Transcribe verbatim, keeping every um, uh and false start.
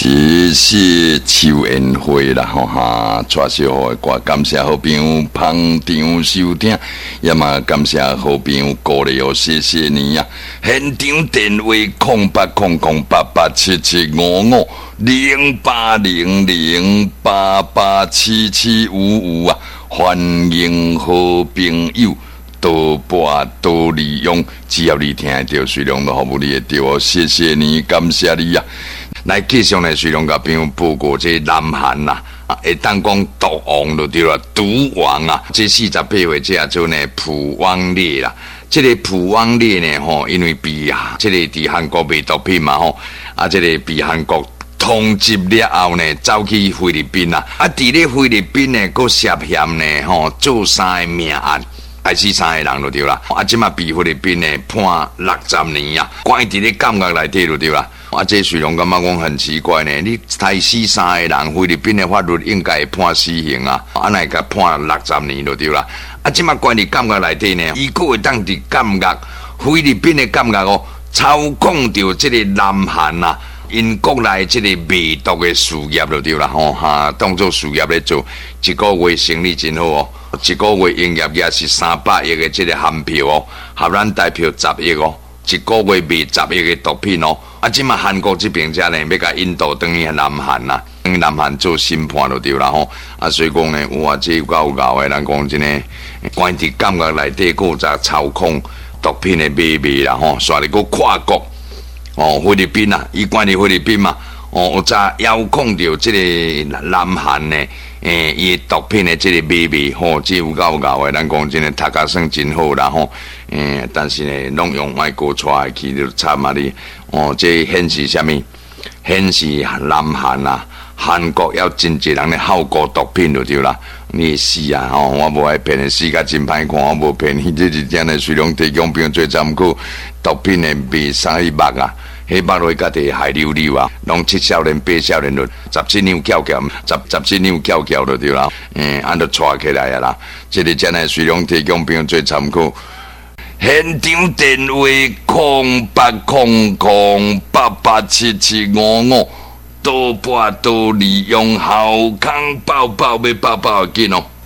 谢谢邱恩惠啦，吼哈，带小好的歌，感谢好朋友捧场收听，也嘛感谢好朋友鼓励哦，谢谢你呀、啊！现场电话空八空空八八七七五五零八零零八八七七五五啊，欢迎好朋友。多播多利用，只要你听得到，水龙都服务你会到哦。谢谢你，感谢你呀、啊！来，继续来水龙甲朋友报告，这南韩呐、啊，会当讲毒王就对了，毒王啊！这四十八岁这做呢朴汪烈啦，这个朴汪烈呢吼，因为被啊，这个伫韩国卖毒品嘛吼，啊，这个被韩国通缉了后呢，走去菲律宾啦，啊，伫咧菲律宾呢，佫涉嫌呢吼做三个命案。害死三个人就对啦，啊，即马被菲律宾呢判六十年啊，关伫咧监狱内底就对啦。啊，这水龙感觉讲很奇怪呢，你害死三个人，菲律宾的法律应该会判死刑啊，啊，乃甲判六十年就对啦。啊，即马关伫监狱内底呢，伊佫会当伫监狱，菲律宾的监狱哦，操控着即个南韩啊。因国内即个卖毒的事业就对啦，吼哈，当做事业咧做，一个月生意真好哦，一个月营业额是三百亿的即个含票哦，合咱台票十亿哦，一个月卖十亿的毒品哦，啊，即马韩国这边遮呢，要甲印度等于南韩啦，等于南韩做审判就对啦吼，啊，所以讲呢，哇，这有够有够的，咱讲真诶，关伫监狱内底，佫有操控毒品的买卖啦吼，煞哩佫跨国。哦，菲律宾啊，伊关伫菲律宾嘛，哦，有早遥控着即个南韩呢，诶，伊毒品的即个买卖，吼、哦，这有够有够的，咱讲真诶，读甲算真好啦吼，诶，但是呢，拢用外国出来去就惨啊哩，哦，这显示啥物？显示南韩啊，韩国要真侪人咧好过毒品就对啦。你死啊！吼、哦，我无爱骗你，死甲真歹看，我无骗你，这是真诶，水龙提供兵最参考毒品诶卖啥迄目啊，迄目落甲地海溜溜啊，拢七少年八少年就十七两翘翘，十十七两翘翘就对啦，嗯，安就带起来啊啦，这个真诶，水龙提供兵最参考。现场电话空八空空八八七七五五。多播多利用，好康爆爆要爆爆紧哦！